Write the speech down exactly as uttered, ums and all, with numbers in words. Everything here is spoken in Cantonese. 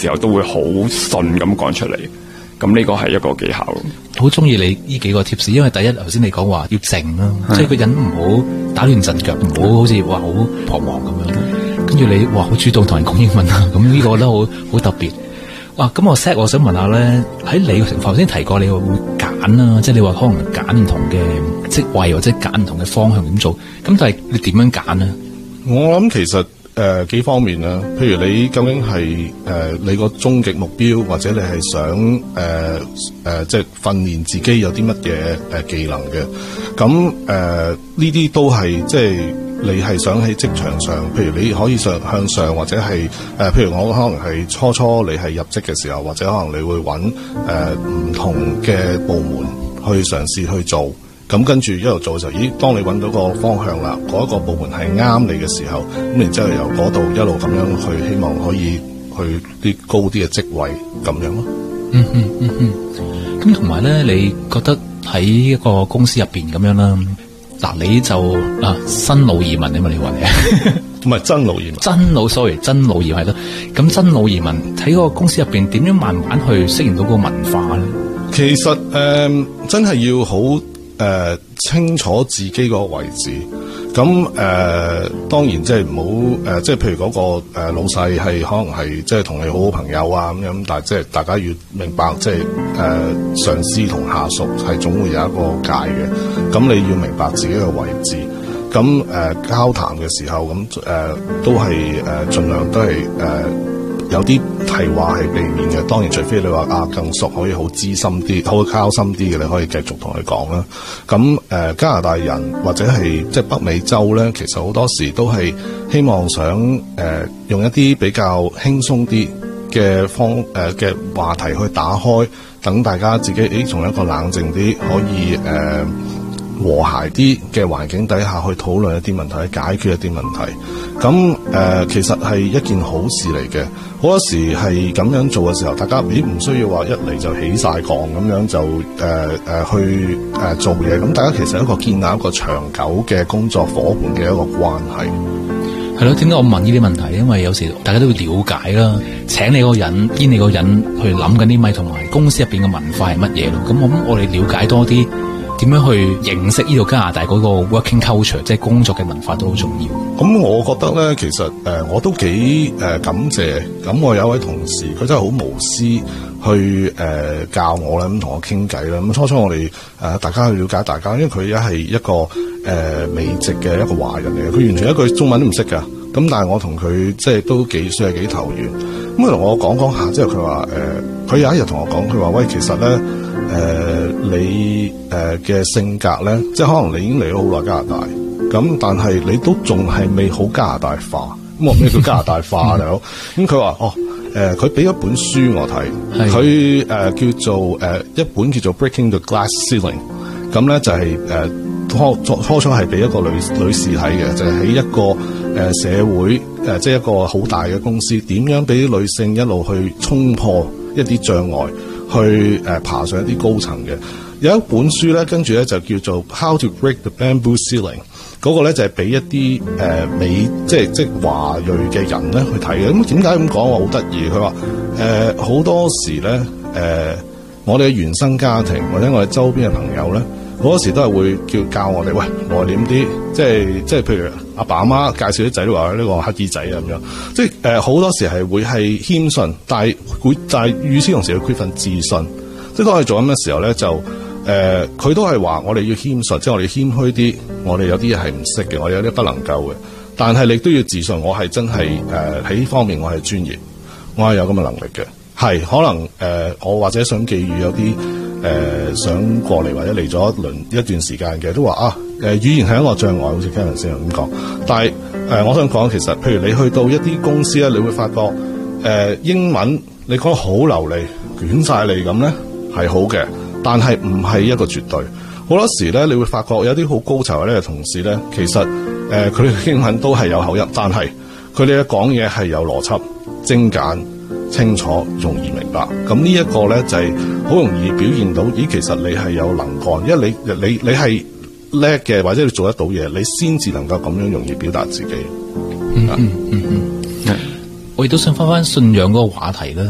時候都會好順咁講出嚟。咁呢個係一個技巧。 好中意你呢幾個 tips，因為第一頭先你講話要靜啦，即係個人唔好打亂陣腳，唔好好似話好彷徨咁樣。跟住你哇好主動同人講英文啊，咁呢個咧好好特別。哇！咁我 set 我想問下咧，喺你嘅情況先提過你會揀啦，即係你話可能揀唔同嘅職位或者揀唔同嘅方向點做，咁但係你點樣揀呢？ 我諗其實誒、呃、幾方面啦，譬如你究竟係誒、呃、你個終極目標，或者你係想誒誒、呃呃、即係訓練自己有啲乜嘢誒技能嘅，咁誒呢啲都係即係。你係想喺職場上，譬如你可以上向上，或者係誒、呃，譬如我可能係初初你係入職嘅時候，或者可能你會揾誒唔同嘅部門去嘗試去做，咁跟住一路做嘅時候，咦？當你揾到個方向啦，嗰、那、一個部門係啱你嘅時候，咁然之後由嗰度一路咁樣去，希望可以去啲高啲嘅職位咁樣咯。 嗯嗯嗯嗯。咁同埋咧，你覺得喺一個公司入邊咁樣啦？嗱，你就啊新老移民啊嘛，你話你唔係真老移民， 真老 sorry 真老移民係咯。咁真老移民喺個公司入邊點樣慢慢去適應到個文化咧？ 其實誒、呃、真係要好誒、呃、清楚自己個位置。咁誒、呃、當然即係唔好誒，即係譬如嗰、那個誒、呃、老細係可能係即係同你好好朋友啊咁樣，但係即係大家要明白，即係誒上司同下屬係總會有一個界嘅。咁你要明白自己嘅位置。咁誒、呃、交談嘅時候，咁誒、呃、都係誒、呃、盡量都係誒、呃、有啲係話係避免嘅。當然除非你話啊更熟，可以好資深啲、好交心啲嘅，你可以繼續同佢講啦。咁誒、呃、加拿大人或者係即係北美洲咧，其實好多時都係希望想誒、呃、用一啲比較輕鬆啲嘅方誒嘅、呃、話題去打開，等大家自己誒從一個冷靜啲可以誒、呃和諧啲嘅環境底下去討論一啲問題，解決一啲問題。咁誒、呃，其實係一件好事嚟嘅。好多時係咁樣做嘅時候，大家咦唔需要話一嚟就起晒槓咁樣就誒誒、呃、去誒、呃、做嘢。咁大家其實一個建立一個長久嘅工作伙伴嘅一個關係。 係咯，點解我問呢啲問題？因為有時大家都會了解啦，請你個人，見你個人去諗緊啲咪，同埋公司入邊嘅文化係乜嘢咯。咁我諗我哋了解多啲。點樣去認識呢度加拿大嗰個 working culture， 即係工作嘅文化都好重要。 咁我覺得咧，其實誒、呃、我都幾誒、呃、感謝。咁我有一位同事，佢真係好無私去誒、呃、教我啦，咁同我傾偈啦。咁初初我哋誒、呃、大家去了解大家，因為佢而家係一個誒、呃、美籍嘅一個華人嚟嘅，佢完全一句中文都唔識㗎。咁但係我同佢即係都幾算係幾投緣。咁佢同我講講下之後，佢話誒佢有一日同我講，佢話喂，其實咧。誒、呃，你誒嘅、呃、性格咧，即係可能你已經嚟咗好耐加拿大，咁但係你都仲係未好加拿大化。咁我咩叫加拿大化大佬？咁佢話哦，誒佢俾一本書我睇，佢誒、呃、叫做誒、呃、一本叫做 Breaking the Glass Ceiling。咁咧就係誒初初初初係俾一個女女士睇嘅，就係、是、喺一個誒、呃、社會誒、呃、即係一個好大嘅公司，點樣俾女性一路去衝破一啲障礙。去誒、呃、爬上一啲高層嘅，有一本書咧，跟住咧就叫做 How to Break the Bamboo Ceiling。嗰個咧就係、是、俾一啲誒、呃、美即係即係華裔嘅人咧去睇嘅。咁點解咁講？我好得意。佢話誒好多時咧誒、呃，我哋嘅原生家庭或者我哋周邊嘅朋友咧，好多時都係會叫教我哋喂內斂啲，即係即係譬如阿爸阿媽介紹啲仔都話呢個黑衣仔啊咁樣，即係誒好多時係會係謙遜，但係會但係與此同時要缺乏自信。即係當我哋做緊嘅時候咧，就誒佢、呃、都係話我哋要謙遜，即係我哋謙虛啲，我哋有啲嘢係唔識嘅，我哋有啲不能夠嘅，但係你都要自信，我係真係誒喺呢方面我係專業，我係有咁嘅能力嘅。係可能誒、呃、我或者想寄予有啲誒、呃、想過嚟或者嚟咗一輪一段時間嘅都話啊誒、呃、語言係一個障礙，好似 Kevin 先咁講。但係誒、呃、我想講其實，譬如你去到一啲公司咧，你會發覺誒、呃、英文你講得好流利，捲晒嚟咁咧係好嘅，但係唔係一個絕對。好多時咧，你會發覺有啲好高層咧嘅同事咧，其實誒佢哋英文都係有口音，但係佢哋嘅講嘢係有邏輯、精簡、清楚、容易明白。咁呢一個咧就係、是、好容易表現到，咦，其實你係有能幹，因為你你你係叻嘅，或者你做得到嘢，你先至能夠咁樣容易表達自己。 嗯嗯嗯嗯，我亦都想翻翻信仰嗰個話題啦。